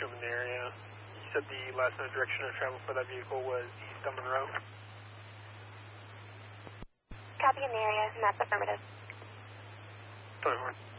show them in the area. You said the last known direction of travel for that vehicle was east on Monroe? Copy in the area, and that's affirmative. 24.